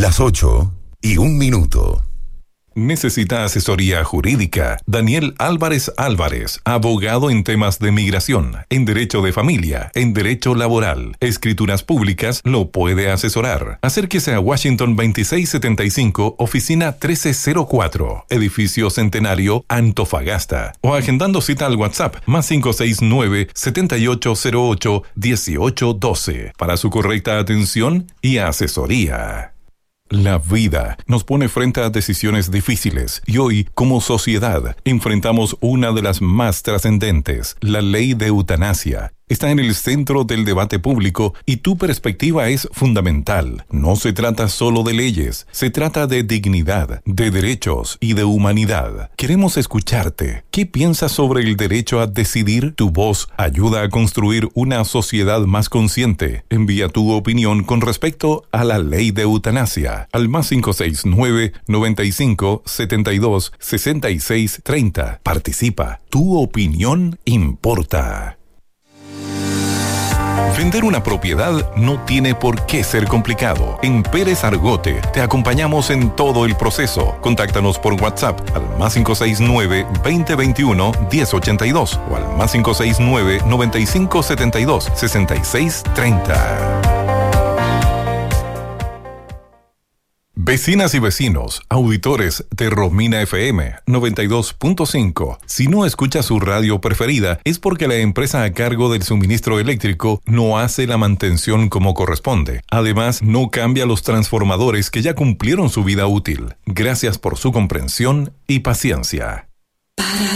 Las 8:01. ¿Necesita asesoría jurídica? Daniel Álvarez Álvarez, abogado en temas de migración, en derecho de familia, en derecho laboral, escrituras públicas, lo puede asesorar. Acérquese a Washington 2675, oficina 1304, edificio Centenario, Antofagasta, o agendando cita al WhatsApp +569 7808 1812 para su correcta atención y asesoría. La vida nos pone frente a decisiones difíciles y hoy, como sociedad, enfrentamos una de las más trascendentes, la ley de eutanasia. Está en el centro del debate público y tu perspectiva es fundamental. No se trata solo de leyes, se trata de dignidad, de derechos y de humanidad. Queremos escucharte. ¿Qué piensas sobre el derecho a decidir? Tu voz ayuda a construir una sociedad más consciente. Envía tu opinión con respecto a la ley de eutanasia al +569 95 72 66 30. Participa. Tu opinión importa. Vender una propiedad no tiene por qué ser complicado. En Pérez Argote te acompañamos en todo el proceso. Contáctanos por WhatsApp al +569 2021 1082 o al +569 9572 6630. Vecinas y vecinos, auditores de Romina FM 92.5. Si no escucha su radio preferida, es porque la empresa a cargo del suministro eléctrico no hace la mantención como corresponde. Además, no cambia los transformadores que ya cumplieron su vida útil. Gracias por su comprensión y paciencia.